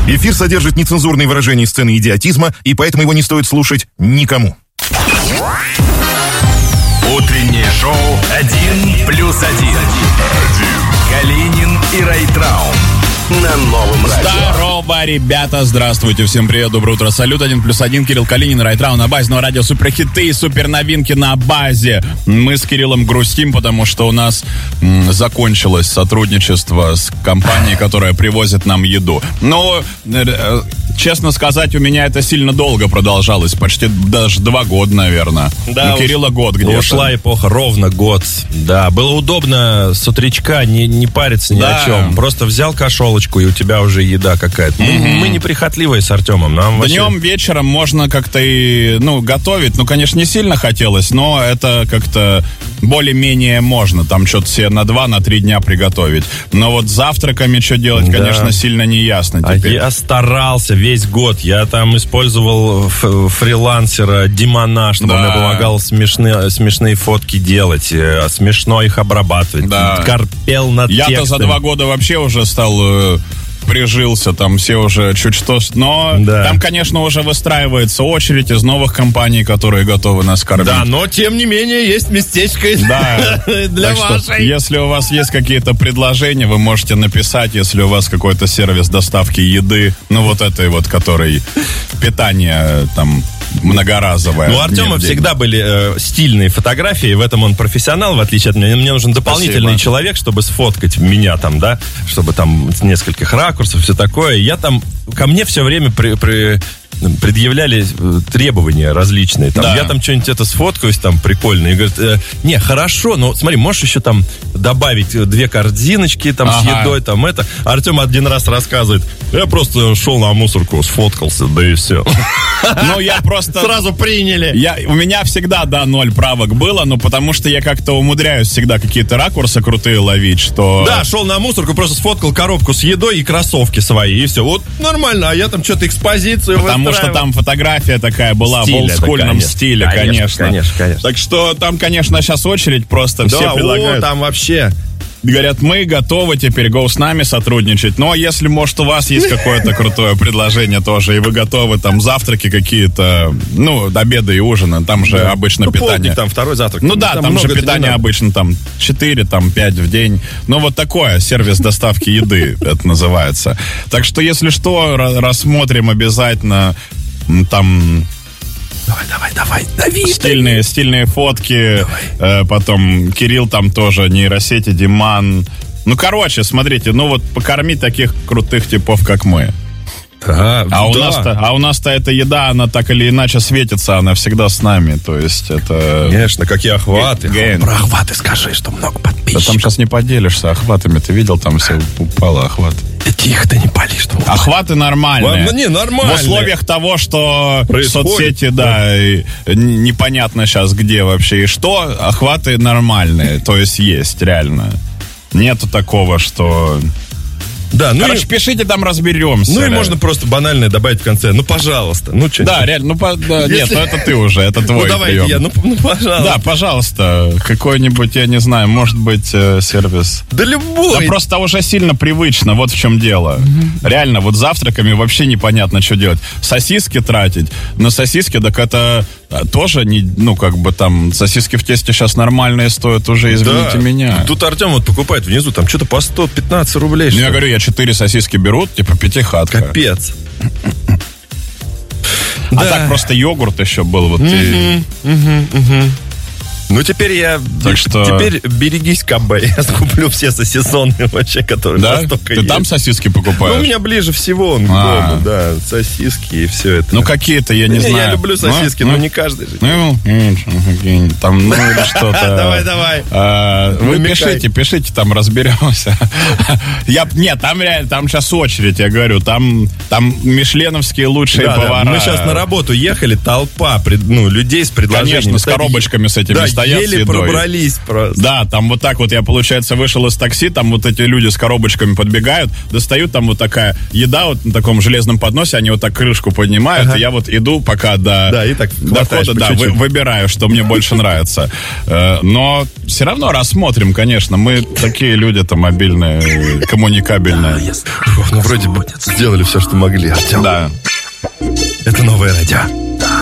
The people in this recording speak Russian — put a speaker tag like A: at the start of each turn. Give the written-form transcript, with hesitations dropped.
A: Эфир содержит нецензурные выражения и сцены идиотизма, и поэтому его не стоит слушать никому.
B: Утреннее шоу «1+1». Калинин и Райtraum на новом радио.
C: Здорово, ребята, здравствуйте, всем привет, доброе утро, салют, 1+1, Кирилл Калинин, Райtraum на базе, радио, суперхиты и суперновинки на базе. Мы с Кириллом грустим, потому что у нас закончилось сотрудничество с компанией, которая привозит нам еду. Но, честно сказать, у меня это сильно долго продолжалось, почти даже 2 года, наверное.
D: Да,
C: у Кирилла год где-то.
D: Ушла эпоха, ровно год. Да, было удобно с утречка не париться ни о чем. Просто взял кошелочку, и у тебя уже еда какая-то. Мы неприхотливые с Артемом. Нам
C: днем, вечером можно как-то и, готовить. Конечно, не сильно хотелось, но это как-то более-менее можно. Там что-то себе на 2-3 дня приготовить. Но вот завтраками что делать, конечно, сильно не ясно теперь.
D: Я старался весь год. Я там использовал фрилансера Димана, чтобы он мне помогал смешные фотки делать, смешно их обрабатывать. Корпел над текстами.
C: Я-то за 2 года вообще уже стал... прижился, там все уже чуть что... Но там, конечно, уже выстраивается очередь из новых компаний, которые готовы нас кормить.
D: Да, но, тем не менее, есть местечко для вашей.
C: Если у вас есть какие-то предложения, вы можете написать, если у вас какой-то сервис доставки еды, этой который питание, там... многоразовая.
D: У Артема всегда были стильные фотографии, в этом он профессионал, в отличие от меня. Мне нужен дополнительный человек, чтобы сфоткать меня там, да, чтобы там с нескольких ракурсов, все такое. Ко мне все время предъявляли требования различные. Я там что-нибудь сфоткаюсь, там прикольно. И говорят, не, хорошо, но смотри, можешь еще там добавить 2 корзиночки там с едой, там это. Артем один раз рассказывает, я просто шел на мусорку, сфоткался, да и все.
C: Я просто...
D: Сразу приняли.
C: У меня всегда, 0 правок было, потому что я как-то умудряюсь всегда какие-то ракурсы крутые ловить, что...
D: Да, шел на мусорку, просто сфоткал коробку с едой и кроссовки свои, и все. Вот нормально, а я там что-то экспозицию
C: потому что там фотография такая была в олдскульном стиле, конечно. Так что там, конечно, сейчас очередь просто все предлагают.
D: Там вообще...
C: Говорят, мы готовы теперь с нами сотрудничать. Но если, может, у вас есть какое-то крутое предложение тоже, и вы готовы, там, завтраки какие-то, обеды и ужины, там же обычно питание...
D: Полдник, там, второй завтрак.
C: Там же питание обычно, 4, 5 в день. Вот такое, сервис доставки еды, это называется. Так что, если что, рассмотрим обязательно, там...
D: Давай, дави.
C: Стильные фотки. Потом Кирилл там тоже, нейросети, Диман. Смотрите, покормить таких крутых типов, как мы. У нас-то эта еда, она так или иначе светится, она всегда с нами. То есть это...
D: Конечно, какие охваты. Про охваты скажи, что много подписчиков.
C: Да там сейчас не поделишься охватами. Ты видел, там все упало охват.
D: Тихо, ты не пали, что
C: охваты нормальные.
D: Нормальные.
C: В условиях того, что соцсети, непонятно сейчас где вообще и что, охваты нормальные. То есть реально. Нету такого, что...
D: Да,
C: пишите, там разберемся.
D: И можно просто банальное добавить в конце. Пожалуйста.
C: Да, реально, нет, это ты уже, это твой прием.
D: Я, пожалуйста.
C: Да, пожалуйста, какой-нибудь, я не знаю, может быть, сервис.
D: Да любой.
C: Да просто уже сильно привычно, вот в чем дело. Реально, завтраками вообще непонятно, что делать. Сосиски тратить. На сосиски, так это тоже не, там, сосиски в тесте сейчас нормальные стоят уже, извините меня.
D: Тут Артем покупает внизу, там что-то по 115 рублей.
C: Я говорю, я 4 сосиски берут, типа пятихатка.
D: Капец.
C: Так просто йогурт еще был.
D: Теперь берегись, КБ. Я куплю все сосисоны вообще, которые настолько
C: есть. Ты там сосиски покупаешь?
D: У меня ближе всего к дому, сосиски и все это.
C: Какие-то, я не знаю.
D: Я люблю сосиски, но не каждый же.
C: Там, или что-то.
D: Давай.
C: Вы пишите, там разберемся. Нет, там реально, там сейчас очередь, я говорю, там мишленовские лучшие повара.
D: Мы сейчас на работу ехали, толпа людей с предложениями.
C: Конечно, с коробочками с этими стоят с
D: еле
C: едой.
D: пробрались просто.
C: Да, там вот так вот я, получается, вышел из такси, там вот эти люди с коробочками подбегают, достают там вот такая еда вот на таком железном подносе, они вот так крышку поднимают, и я вот иду пока до
D: и так
C: входа, да, выбираю, что мне больше нравится. Но все равно рассмотрим, конечно, мы такие люди-то мобильные, коммуникабельные.
D: Ну, вроде бы сделали все, что могли, Артем.
C: Да.
D: Это Новое радио.